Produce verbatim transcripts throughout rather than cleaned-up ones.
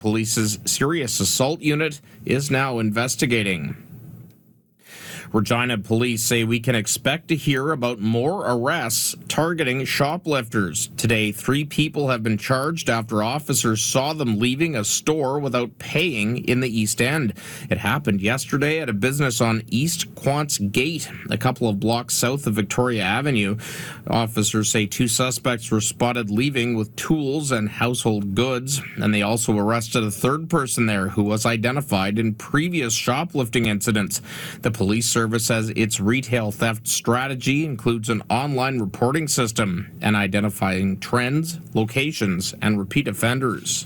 Police's serious assault unit is now investigating. Regina police say we can expect to hear about more arrests targeting shoplifters. Today, three people have been charged after officers saw them leaving a store without paying in the East End. It happened yesterday at a business on East Quants Gate, a couple of blocks south of Victoria Avenue. Officers say two suspects were spotted leaving with tools and household goods, and they also arrested a third person there who was identified in previous shoplifting incidents. The police service says its retail theft strategy includes an online reporting system and identifying trends, locations, and repeat offenders.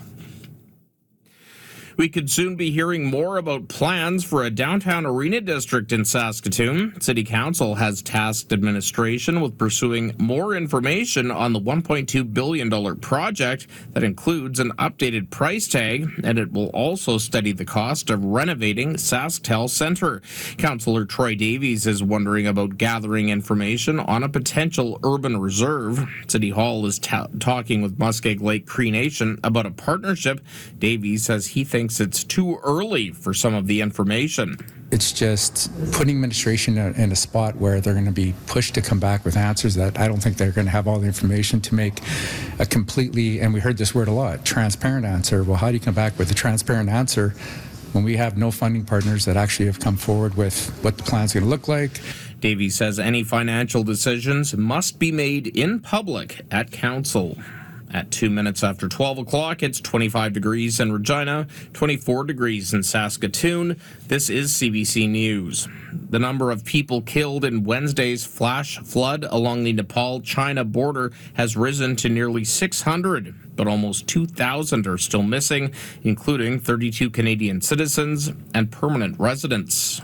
We could soon be hearing more about plans for a downtown arena district in Saskatoon. City Council has tasked administration with pursuing more information on the one point two billion dollars project that includes an updated price tag, and it will also study the cost of renovating SaskTel Centre. Councillor Troy Davies is wondering about gathering information on a potential urban reserve. City Hall is ta- talking with Muskeg Lake Cree Nation about a partnership. Davies says he thinks it's too early for some of the information. It's just putting administration in a spot where they're going to be pushed to come back with answers that I don't think they're going to have all the information to make a completely, and we heard this word a lot, transparent answer. Well, how do you come back with a transparent answer when we have no funding partners that actually have come forward with what the plan's going to look like? Davies says any financial decisions must be made in public at council. At two minutes after twelve o'clock, it's twenty-five degrees in Regina, twenty-four degrees in Saskatoon. This is C B C News. The number of people killed in Wednesday's flash flood along the Nepal-China border has risen to nearly six hundred, but almost two thousand are still missing, including thirty-two Canadian citizens and permanent residents.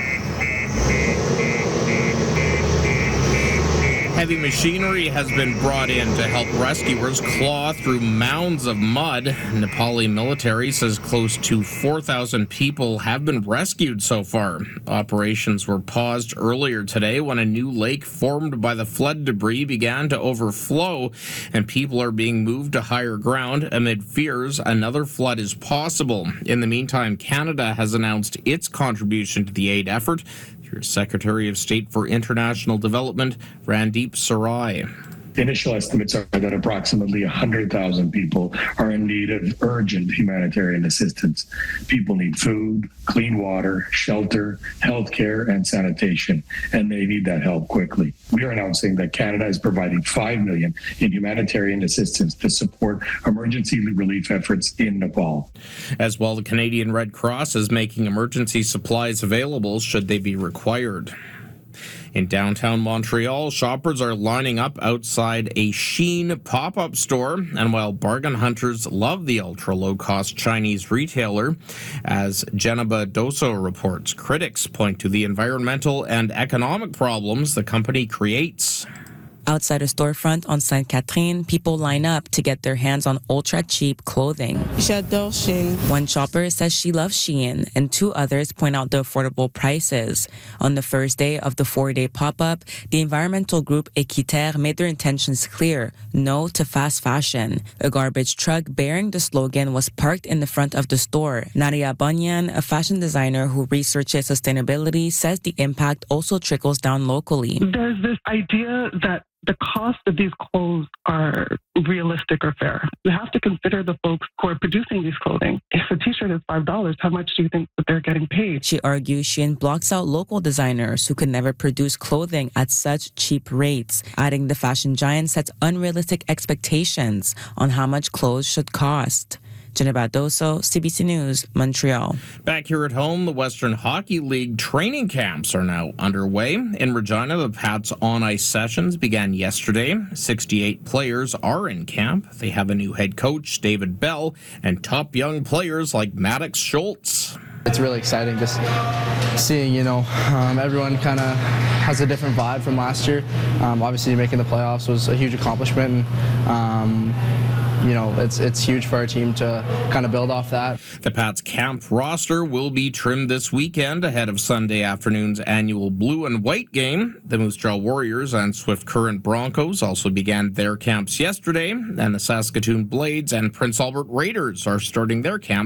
Heavy machinery has been brought in to help rescuers claw through mounds of mud. Nepali military says close to four thousand people have been rescued so far. Operations were paused earlier today when a new lake formed by the flood debris began to overflow, and people are being moved to higher ground amid fears another flood is possible. In the meantime, Canada has announced its contribution to the aid effort. Here's Secretary of State for International Development, Randeep Sarai. Initial estimates are that approximately one hundred thousand people are in need of urgent humanitarian assistance. People need food, clean water, shelter, health care, and sanitation, and they need that help quickly. We are announcing that Canada is providing five million dollars in humanitarian assistance to support emergency relief efforts in Nepal. As well, the Canadian Red Cross is making emergency supplies available should they be required. In downtown Montreal, shoppers are lining up outside a Shein pop-up store, and while bargain hunters love the ultra-low-cost Chinese retailer, as Geneba Doso reports, critics point to the environmental and economic problems the company creates. Outside a storefront on Sainte Catherine, people line up to get their hands on ultra-cheap clothing. J'adore Shein. One shopper says she loves Shein, and two others point out the affordable prices. On the first day of the four-day pop-up, the environmental group Équiterre made their intentions clear: no to fast fashion. A garbage truck bearing the slogan was parked in the front of the store. Nadia Bunyan, a fashion designer who researches sustainability, says the impact also trickles down locally. There's this idea that the cost of these clothes are realistic or fair. You have to consider the folks who are producing these clothing. If a t-shirt is five dollars, how much do you think that they're getting paid? She argues Shein blocks out local designers who could never produce clothing at such cheap rates, adding the fashion giant sets unrealistic expectations on how much clothes should cost. Geneba Doso, C B C News, Montreal. Back here at home, the Western Hockey League training camps are now underway. In Regina, the Pats on-ice sessions began yesterday. sixty-eight players are in camp. They have a new head coach, David Bell, and top young players like Maddox Schultz. It's really exciting just seeing, you know, um, everyone kind of has a different vibe from last year. Um, obviously, making the playoffs was a huge accomplishment. And, um, you know, it's it's huge for our team to kind of build off that. The Pats camp roster will be trimmed this weekend ahead of Sunday afternoon's annual blue and white game. The Moose Jaw Warriors and Swift Current Broncos also began their camps yesterday, and the Saskatoon Blades and Prince Albert Raiders are starting their camp